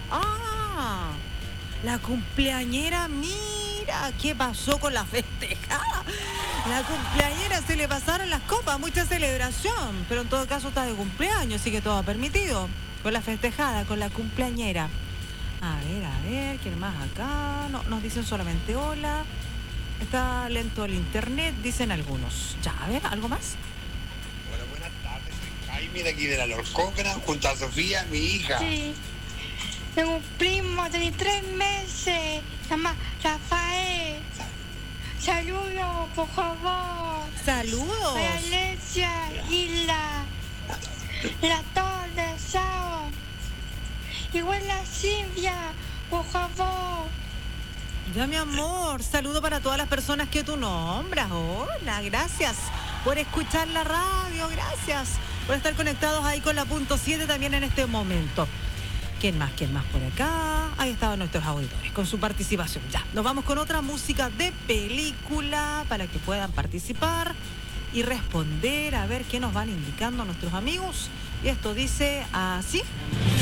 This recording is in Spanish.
Ah, la cumpleañera, mira, ¿qué pasó con la festejada? La cumpleañera se le pasaron las copas, mucha celebración, pero en todo caso está de cumpleaños, así que todo permitido. Con la festejada, con la cumpleañera. A ver, ¿quién más acá? No, nos dicen solamente hola. Está lento el internet, dicen algunos. Ya, a ver, ¿algo más? Bueno, buenas tardes, soy Jaime de aquí de la Lorcócana, junto a Sofía, mi hija. Sí. Tengo un primo de 3 meses, se llama Rafael. Saludos, por favor. Saludos. A Alesia y la Torre, Sao. Igual la Silvia, por favor. Ya, mi amor, saludo para todas las personas que tú nombras. Hola, gracias por escuchar la radio, gracias por estar conectados ahí con la punto 7 también en este momento. ¿Quién más por acá? Ahí estaban nuestros auditores con su participación. Ya, nos vamos con otra música de película para que puedan participar y responder a ver qué nos van indicando nuestros amigos. Y esto dice así.